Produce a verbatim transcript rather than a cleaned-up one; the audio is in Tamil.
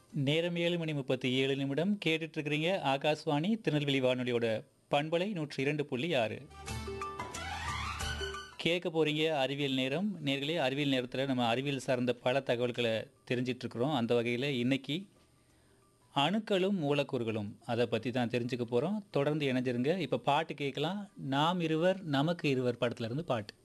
நேரம் ஏழு மணி முப்பத்தி ஏழு நிமிடம் கேட்டுட்டு இருக்கிறீங்க ஆகாஷ்வாணி திருநெல்வேலி வானொலியோட பண்பலை நூற்றி இரண்டு புள்ளி ஆறு. கேட்க போறீங்க அறிவியல் நேரம். நேர்களே, அறிவியல் நேரத்தில் நம்ம அறிவியல் சார்ந்த பல தகவல்களை தெரிஞ்சிட்டு இருக்கிறோம். அந்த வகையில் இன்னைக்கு அணுக்களும் மூலக்கூறுகளும் அதை பற்றி தான் தெரிஞ்சுக்க போகிறோம். தொடர்ந்து இணைஞ்சிருங்க. இப்போ பாட்டு கேட்கலாம். நாம் இருவர் நமக்கு இருவர் படத்துல இருந்து பாட்டு.